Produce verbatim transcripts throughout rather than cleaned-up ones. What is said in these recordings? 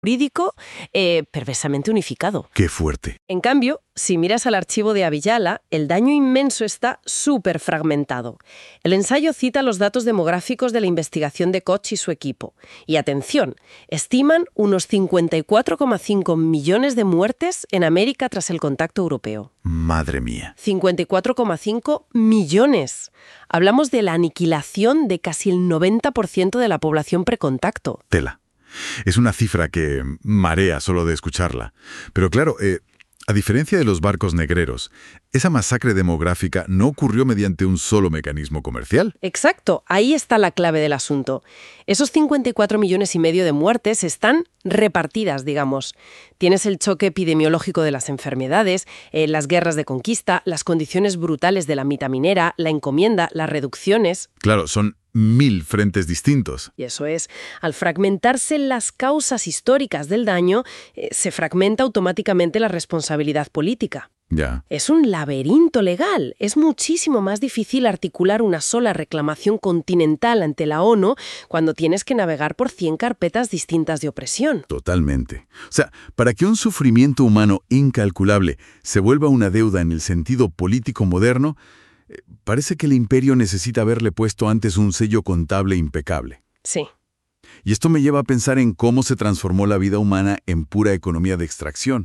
jurídico eh, perversamente unificado. ¡Qué fuerte! En cambio, si miras al archivo de Avillala, el daño inmenso está súper fragmentado. El ensayo cita los datos demográficos de la investigación de Koch y su equipo. Y atención, estiman unos cincuenta y cuatro coma cinco millones de muertes en América tras el contacto europeo. ¡Madre mía! cincuenta y cuatro coma cinco millones. Hablamos de la aniquilación de casi el noventa por ciento de la población precontacto. Tela. Es una cifra que marea solo de escucharla. Pero claro, eh, a diferencia de los barcos negreros, esa masacre demográfica no ocurrió mediante un solo mecanismo comercial. Exacto, ahí está la clave del asunto. Esos cincuenta y cuatro millones y medio de muertes están repartidas, digamos. Tienes el choque epidemiológico de las enfermedades, eh, las guerras de conquista, las condiciones brutales de la mitad minera, la encomienda, las reducciones. Claro, son mil frentes distintos. Y eso es, al fragmentarse las causas históricas del daño, eh, se fragmenta automáticamente la responsabilidad política. Ya. Es un laberinto legal. Es muchísimo más difícil articular una sola reclamación continental ante la ONU cuando tienes que navegar por cien carpetas distintas de opresión. Totalmente. O sea, para que un sufrimiento humano incalculable se vuelva una deuda en el sentido político moderno, eh, parece que el imperio necesita haberle puesto antes un sello contable impecable. Sí. Y esto me lleva a pensar en cómo se transformó la vida humana en pura economía de extracción.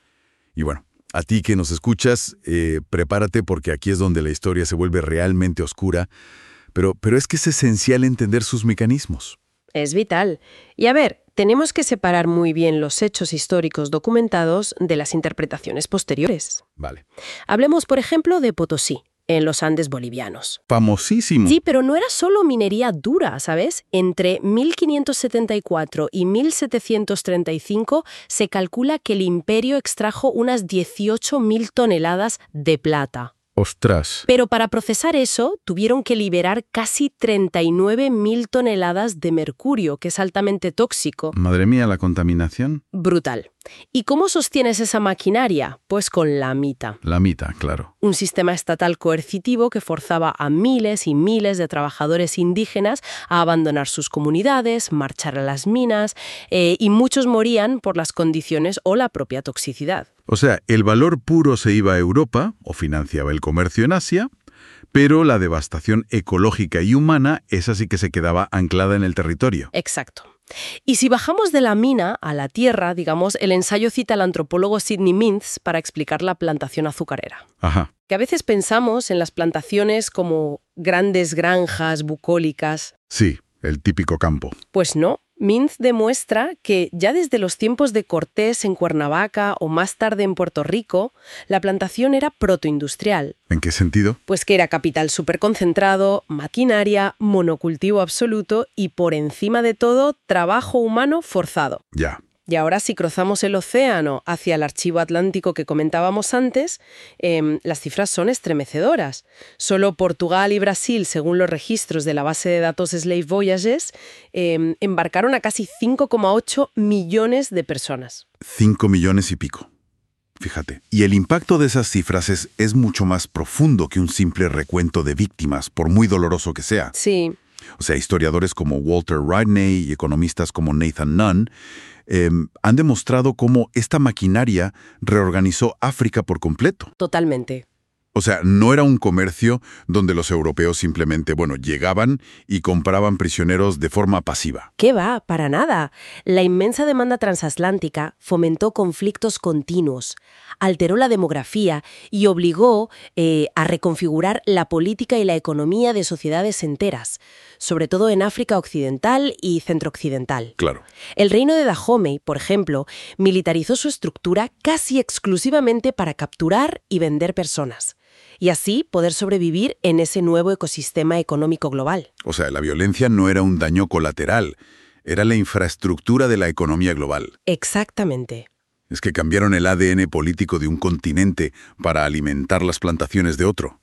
Y bueno, a ti que nos escuchas, eh, prepárate porque aquí es donde la historia se vuelve realmente oscura, pero, pero es que es esencial entender sus mecanismos. Es vital. Y a ver, tenemos que separar muy bien los hechos históricos documentados de las interpretaciones posteriores. Vale. Hablemos, por ejemplo, de Potosí, en los Andes bolivianos. Famosísimo. Sí, pero no era solo minería dura, ¿sabes? Entre mil quinientos setenta y cuatro y mil setecientos treinta y cinco se calcula que el imperio extrajo unas dieciocho mil toneladas de plata. ¡Ostras! Pero para procesar eso, tuvieron que liberar casi treinta y nueve mil toneladas de mercurio, que es altamente tóxico. Madre mía, la contaminación. Brutal. ¿Y cómo sostienes esa maquinaria? Pues con la mita. La mita, claro. Un sistema estatal coercitivo que forzaba a miles y miles de trabajadores indígenas a abandonar sus comunidades, marchar a las minas, eh, y muchos morían por las condiciones o la propia toxicidad. O sea, el valor puro se iba a Europa, o financiaba el comercio en Asia, pero la devastación ecológica y humana, esa sí que se quedaba anclada en el territorio. Exacto. Y si bajamos de la mina a la tierra, digamos, el ensayo cita al antropólogo Sidney Mintz para explicar la plantación azucarera. Ajá. Que a veces pensamos en las plantaciones como grandes granjas bucólicas. Sí, el típico campo. Pues no. Mintz demuestra que ya desde los tiempos de Cortés en Cuernavaca o más tarde en Puerto Rico, la plantación era protoindustrial. ¿En qué sentido? Pues que era capital superconcentrado, maquinaria, monocultivo absoluto y, por encima de todo, trabajo humano forzado. Ya. Y ahora, si cruzamos el océano hacia el archivo atlántico que comentábamos antes, eh, las cifras son estremecedoras. Solo Portugal y Brasil, según los registros de la base de datos Slave Voyages, eh, embarcaron a casi cinco coma ocho millones de personas. Cinco millones y pico. Fíjate. Y el impacto de esas cifras es, es mucho más profundo que un simple recuento de víctimas, por muy doloroso que sea. Sí. O sea, historiadores como Walter Rodney y economistas como Nathan Nunn eh, han demostrado cómo esta maquinaria reorganizó África por completo. Totalmente. O sea, no era un comercio donde los europeos simplemente, bueno, llegaban y compraban prisioneros de forma pasiva. ¿Qué va? Para nada. La inmensa demanda transatlántica fomentó conflictos continuos, alteró la demografía y obligó eh, a reconfigurar la política y la economía de sociedades enteras, sobre todo en África Occidental y Centrooccidental. Claro. El reino de Dahomey, por ejemplo, militarizó su estructura casi exclusivamente para capturar y vender personas, y así poder sobrevivir en ese nuevo ecosistema económico global. O sea, la violencia no era un daño colateral, era la infraestructura de la economía global. Exactamente. Es que cambiaron el A D N político de un continente para alimentar las plantaciones de otro.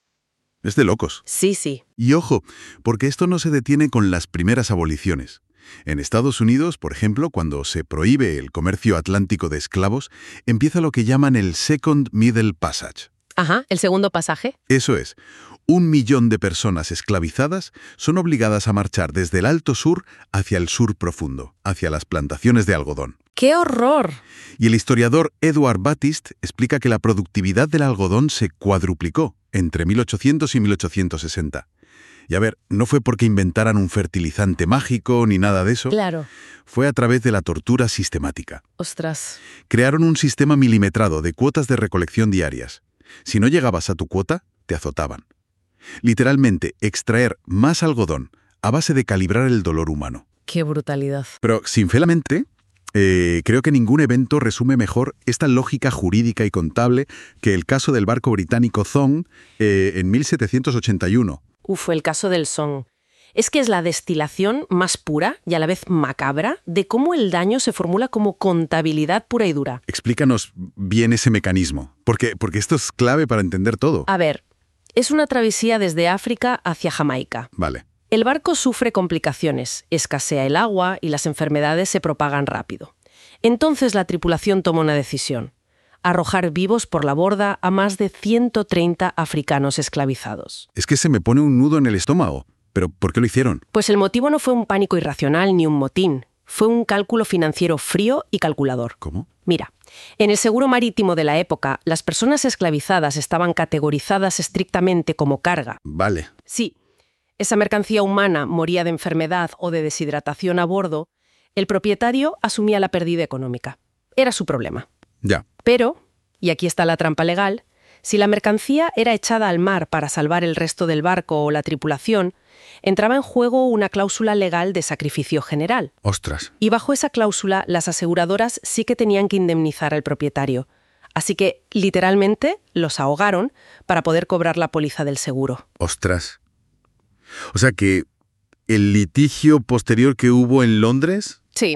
Es de locos. Sí, sí. Y ojo, porque esto no se detiene con las primeras aboliciones. En Estados Unidos, por ejemplo, cuando se prohíbe el comercio atlántico de esclavos, empieza lo que llaman el Second Middle Passage. Ajá, el segundo pasaje. Eso es. Un millón de personas esclavizadas son obligadas a marchar desde el Alto Sur hacia el sur profundo, hacia las plantaciones de algodón. ¡Qué horror! Y el historiador Edward Baptist explica que la productividad del algodón se cuadruplicó entre mil ochocientos y mil ochocientos sesenta. Y a ver, no fue porque inventaran un fertilizante mágico ni nada de eso. Claro. Fue a través de la tortura sistemática. Ostras. Crearon un sistema milimetrado de cuotas de recolección diarias. Si no llegabas a tu cuota, te azotaban. Literalmente, extraer más algodón a base de calibrar el dolor humano. ¡Qué brutalidad! Pero, sinceramente, eh, creo que ningún evento resume mejor esta lógica jurídica y contable que el caso del barco británico Zong eh, en mil setecientos ochenta y uno. Uf, el caso del Song. Es que es la destilación más pura y a la vez macabra de cómo el daño se formula como contabilidad pura y dura. Explícanos bien ese mecanismo, porque, porque esto es clave para entender todo. A ver, es una travesía desde África hacia Jamaica. Vale. El barco sufre complicaciones, escasea el agua y las enfermedades se propagan rápido. Entonces la tripulación toma una decisión: arrojar vivos por la borda a más de ciento treinta africanos esclavizados. Es que se me pone un nudo en el estómago. ¿Pero por qué lo hicieron? Pues el motivo no fue un pánico irracional ni un motín. Fue un cálculo financiero frío y calculador. ¿Cómo? Mira, en el seguro marítimo de la época, las personas esclavizadas estaban categorizadas estrictamente como carga. Vale. Sí, esa mercancía humana moría de enfermedad o de deshidratación a bordo, el propietario asumía la pérdida económica. Era su problema. Ya. Pero, y aquí está la trampa legal, si la mercancía era echada al mar para salvar el resto del barco o la tripulación, entraba en juego una cláusula legal de sacrificio general. Ostras. Y bajo esa cláusula, las aseguradoras sí que tenían que indemnizar al propietario. Así que, literalmente, los ahogaron para poder cobrar la póliza del seguro. Ostras. O sea que el litigio posterior que hubo en Londres Sí.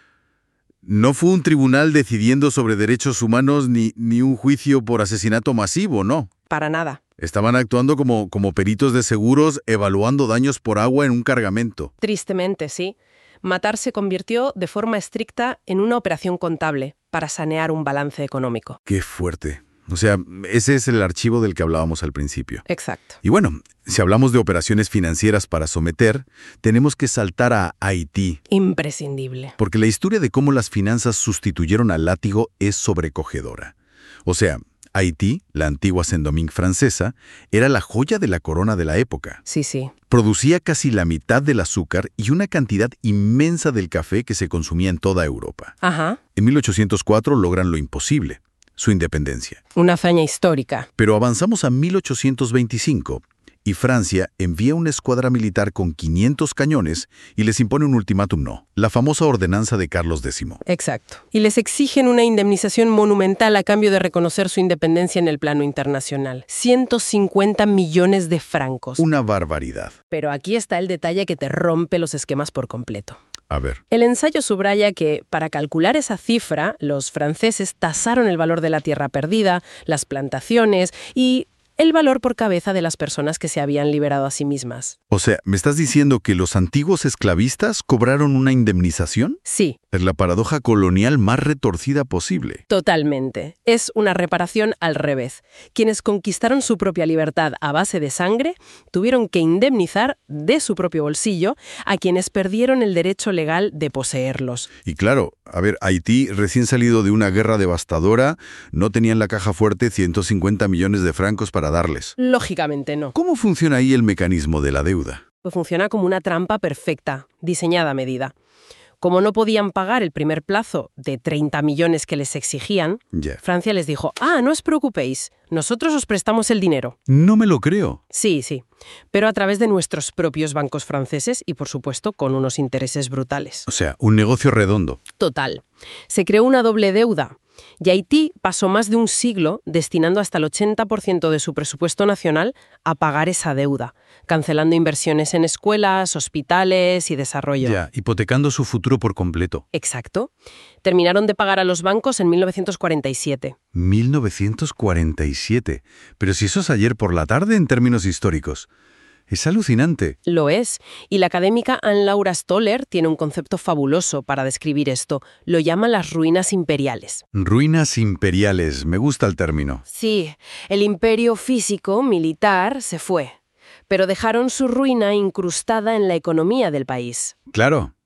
no fue un tribunal decidiendo sobre derechos humanos ni, ni un juicio por asesinato masivo, ¿no? Para nada. Estaban actuando como, como peritos de seguros evaluando daños por agua en un cargamento. Tristemente, sí. Matar se convirtió de forma estricta en una operación contable para sanear un balance económico. ¡Qué fuerte! O sea, ese es el archivo del que hablábamos al principio. Exacto. Y bueno, si hablamos de operaciones financieras para someter, tenemos que saltar a Haití. Imprescindible. Porque la historia de cómo las finanzas sustituyeron al látigo es sobrecogedora. O sea, Haití, la antigua Saint-Domingue francesa, era la joya de la corona de la época. Sí, sí. Producía casi la mitad del azúcar y una cantidad inmensa del café que se consumía en toda Europa. Ajá. En mil ochocientos cuatro logran lo imposible: su independencia. Una hazaña histórica. Pero avanzamos a mil ochocientos veinticinco y Francia envía una escuadra militar con quinientos cañones y les impone un ultimátum no, la famosa ordenanza de Carlos décimo. Exacto. Y les exigen una indemnización monumental a cambio de reconocer su independencia en el plano internacional. ciento cincuenta millones de francos. Una barbaridad. Pero aquí está el detalle que te rompe los esquemas por completo. A ver. El ensayo subraya que, para calcular esa cifra, los franceses tasaron el valor de la tierra perdida, las plantaciones y el valor por cabeza de las personas que se habían liberado a sí mismas. O sea, ¿me estás diciendo que los antiguos esclavistas cobraron una indemnización? Sí. Es la paradoja colonial más retorcida posible. Totalmente. Es una reparación al revés. Quienes conquistaron su propia libertad a base de sangre tuvieron que indemnizar de su propio bolsillo a quienes perdieron el derecho legal de poseerlos. Y claro, a ver, Haití, recién salido de una guerra devastadora, no tenía en la caja fuerte ciento cincuenta millones de francos para darles. Lógicamente no. ¿Cómo funciona ahí el mecanismo de la deuda? Pues funciona como una trampa perfecta, diseñada a medida. Como no podían pagar el primer plazo de treinta millones que les exigían, Yeah. Francia les dijo: ah, no os preocupéis, nosotros os prestamos el dinero. No me lo creo. Sí, sí, pero a través de nuestros propios bancos franceses y, por supuesto, con unos intereses brutales. O sea, un negocio redondo. Total. Se creó una doble deuda. Y Haití pasó más de un siglo destinando hasta el ochenta por ciento de su presupuesto nacional a pagar esa deuda, cancelando inversiones en escuelas, hospitales y desarrollo. Ya, hipotecando su futuro por completo. Exacto. Terminaron de pagar a los bancos en mil novecientos cuarenta y siete. mil novecientos cuarenta y siete. Pero si eso es ayer por la tarde en términos históricos. Es alucinante. Lo es. Y la académica Anne-Laura Stoller tiene un concepto fabuloso para describir esto. Lo llama las ruinas imperiales. Ruinas imperiales. Me gusta el término. Sí, el imperio físico, militar, se fue. Pero dejaron su ruina incrustada en la economía del país. Claro.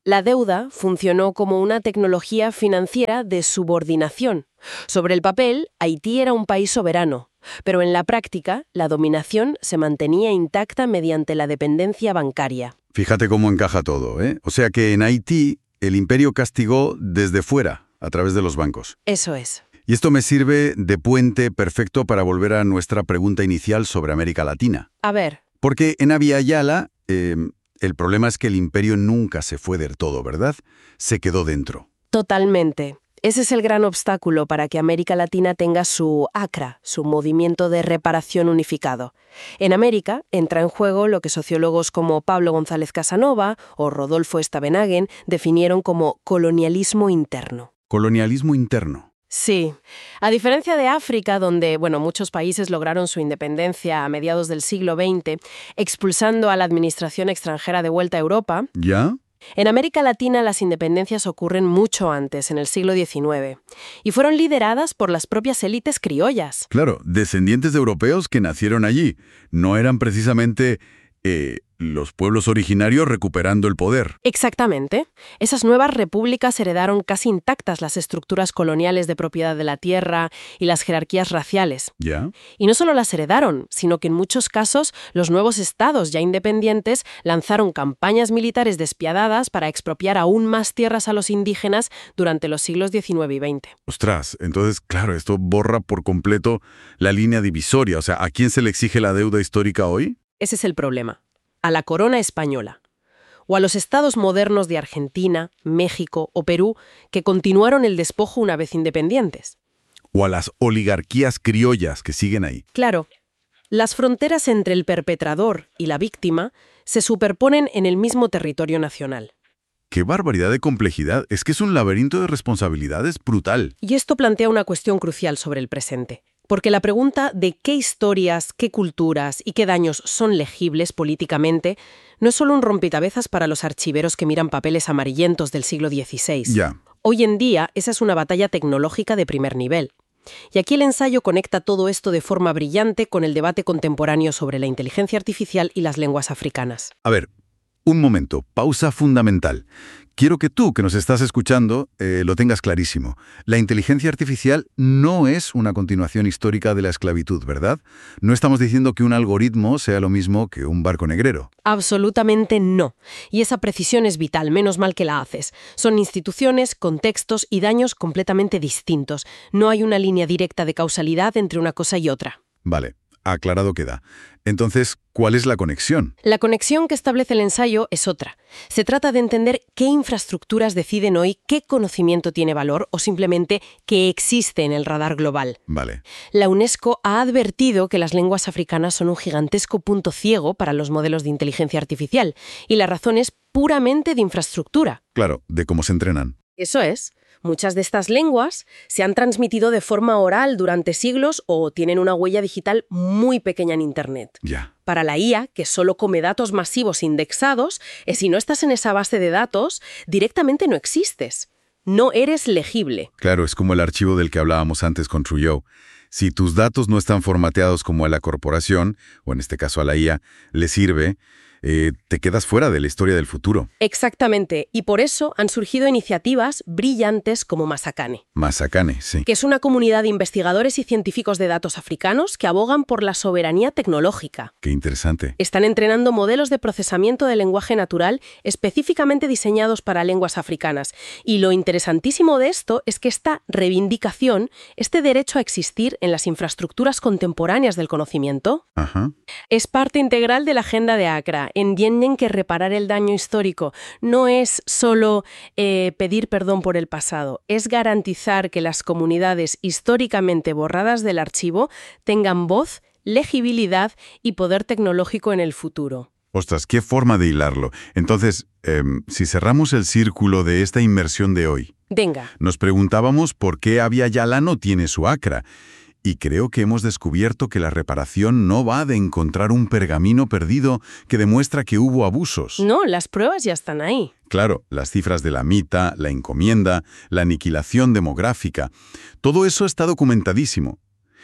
La deuda funcionó como una tecnología financiera de subordinación. Sobre el papel, Haití era un país soberano, pero en la práctica, la dominación se mantenía intacta mediante la dependencia bancaria. Fíjate cómo encaja todo, ¿eh? O sea que en Haití el imperio castigó desde fuera, a través de los bancos. Eso es. Y esto me sirve de puente perfecto para volver a nuestra pregunta inicial sobre América Latina. A ver. Porque en Abya-Yala, eh, el problema es que el imperio nunca se fue del todo, ¿verdad? Se quedó dentro. Totalmente. Ese es el gran obstáculo para que América Latina tenga su A C R A, su movimiento de reparación unificado. En América entra en juego lo que sociólogos como Pablo González Casanova o Rodolfo Stavenhagen definieron como colonialismo interno. Colonialismo interno. Sí. A diferencia de África, donde, bueno, muchos países lograron su independencia a mediados del siglo veinte, expulsando a la administración extranjera de vuelta a Europa. ¿Ya? En América Latina las independencias ocurren mucho antes, en el siglo diecinueve, y fueron lideradas por las propias élites criollas. Claro, descendientes de europeos que nacieron allí. No eran precisamente eh, los pueblos originarios recuperando el poder. Exactamente. Esas nuevas repúblicas heredaron casi intactas las estructuras coloniales de propiedad de la tierra y las jerarquías raciales. ¿Ya? Y no solo las heredaron, sino que en muchos casos los nuevos estados ya independientes lanzaron campañas militares despiadadas para expropiar aún más tierras a los indígenas durante los siglos diecinueve y veinte. Ostras, entonces, claro, esto borra por completo la línea divisoria. O sea, ¿a quién se le exige la deuda histórica hoy? Ese es el problema. A la corona española, o a los estados modernos de Argentina, México o Perú que continuaron el despojo una vez independientes. O a las oligarquías criollas que siguen ahí. Claro, las fronteras entre el perpetrador y la víctima se superponen en el mismo territorio nacional. ¡Qué barbaridad de complejidad! Es que es un laberinto de responsabilidades brutal. Y esto plantea una cuestión crucial sobre el presente. Porque la pregunta de qué historias, qué culturas y qué daños son legibles políticamente no es solo un rompecabezas para los archiveros que miran papeles amarillentos del siglo dieciséis. Ya. Hoy en día, esa es una batalla tecnológica de primer nivel. Y aquí el ensayo conecta todo esto de forma brillante con el debate contemporáneo sobre la inteligencia artificial y las lenguas africanas. A ver, un momento, pausa fundamental. Quiero que tú, que nos estás escuchando, eh, lo tengas clarísimo. La inteligencia artificial no es una continuación histórica de la esclavitud, ¿verdad? No estamos diciendo que un algoritmo sea lo mismo que un barco negrero. Absolutamente no. Y esa precisión es vital, menos mal que la haces. Son instituciones, contextos y daños completamente distintos. No hay una línea directa de causalidad entre una cosa y otra. Vale, aclarado queda. Entonces, ¿cuál es la conexión? La conexión que establece el ensayo es otra. Se trata de entender qué infraestructuras deciden hoy qué conocimiento tiene valor o simplemente qué existe en el radar global. Vale. La UNESCO ha advertido que las lenguas africanas son un gigantesco punto ciego para los modelos de inteligencia artificial y la razón es puramente de infraestructura. Claro, de cómo se entrenan. Eso es. Muchas de estas lenguas se han transmitido de forma oral durante siglos o tienen una huella digital muy pequeña en Internet. Ya. Para la I A, que solo come datos masivos indexados, eh, si no estás en esa base de datos, directamente no existes. No eres legible. Claro, es como el archivo del que hablábamos antes con Trujillo. Si tus datos no están formateados como a la corporación, o en este caso a la I A, le sirve, eh, te quedas fuera de la historia del futuro. Exactamente, y por eso han surgido iniciativas brillantes como Masakane. Masakane, sí. Que es una comunidad de investigadores y científicos de datos africanos que abogan por la soberanía tecnológica. Qué interesante. Están entrenando modelos de procesamiento de lenguaje natural específicamente diseñados para lenguas africanas. Y lo interesantísimo de esto es que esta reivindicación, este derecho a existir en las infraestructuras contemporáneas del conocimiento, Ajá. es parte integral de la agenda de A C R A. Entienden que reparar el daño histórico no es solo eh, pedir perdón por el pasado, es garantizar que las comunidades históricamente borradas del archivo tengan voz, legibilidad y poder tecnológico en el futuro. Ostras, qué forma de hilarlo. Entonces, eh, si cerramos el círculo de esta inmersión de hoy, Venga. nos preguntábamos por qué Abya-Yala no tiene su A C R A. Y creo que hemos descubierto que la reparación no va de encontrar un pergamino perdido que demuestra que hubo abusos. No, las pruebas ya están ahí. Claro, las cifras de la mita, la encomienda, la aniquilación demográfica, todo eso está documentadísimo.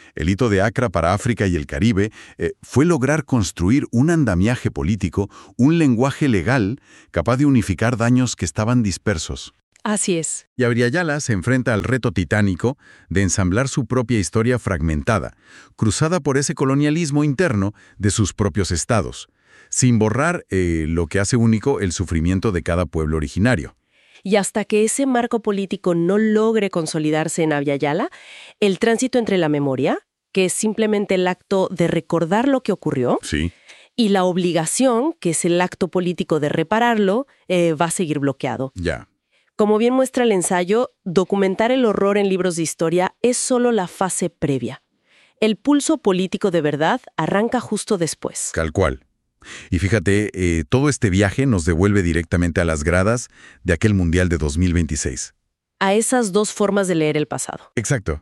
El hito de Accra para África y el Caribe eh, fue lograr construir un andamiaje político, un lenguaje legal capaz de unificar daños que estaban dispersos. Así es. Y Abiyala se enfrenta al reto titánico de ensamblar su propia historia fragmentada, cruzada por ese colonialismo interno de sus propios estados, sin borrar eh, lo que hace único el sufrimiento de cada pueblo originario. Y hasta que ese marco político no logre consolidarse en Abiyala, el tránsito entre la memoria, que es simplemente el acto de recordar lo que ocurrió, Sí. y la obligación, que es el acto político de repararlo, eh, va a seguir bloqueado. Ya. Como bien muestra el ensayo, documentar el horror en libros de historia es solo la fase previa. El pulso político de verdad arranca justo después. Tal cual. Y fíjate, eh, todo este viaje nos devuelve directamente a las gradas de aquel Mundial de dos mil veintiséis. A esas dos formas de leer el pasado. Exacto.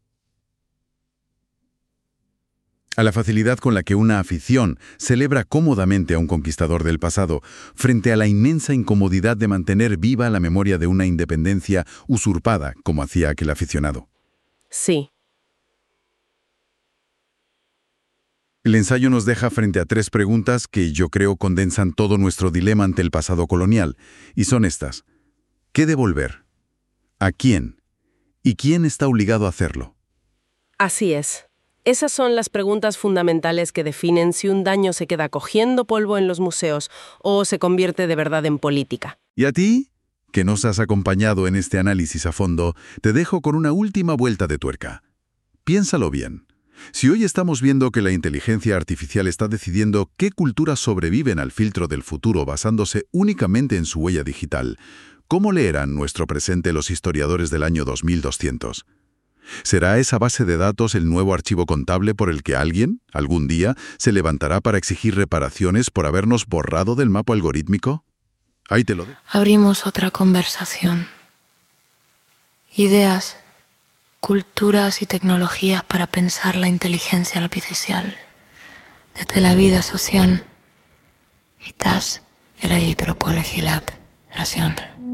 A la facilidad con la que una afición celebra cómodamente a un conquistador del pasado, frente a la inmensa incomodidad de mantener viva la memoria de una independencia usurpada, como hacía aquel aficionado. Sí. El ensayo nos deja frente a tres preguntas que yo creo condensan todo nuestro dilema ante el pasado colonial, y son estas. ¿Qué devolver? ¿A quién? ¿Y quién está obligado a hacerlo? Así es. Esas son las preguntas fundamentales que definen si un daño se queda cogiendo polvo en los museos o se convierte de verdad en política. ¿Y a ti, que nos has acompañado en este análisis a fondo, te dejo con una última vuelta de tuerca? Piénsalo bien. Si hoy estamos viendo que la inteligencia artificial está decidiendo qué culturas sobreviven al filtro del futuro basándose únicamente en su huella digital, ¿cómo leerán nuestro presente los historiadores del año dos mil doscientos? ¿Será esa base de datos el nuevo archivo contable por el que alguien, algún día, se levantará para exigir reparaciones por habernos borrado del mapa algorítmico? Ahí te lo dejo. Abrimos otra conversación. Ideas, culturas y tecnologías para pensar la inteligencia artificial desde la vida social. Estás era ahí, pero por legislar. Gracias.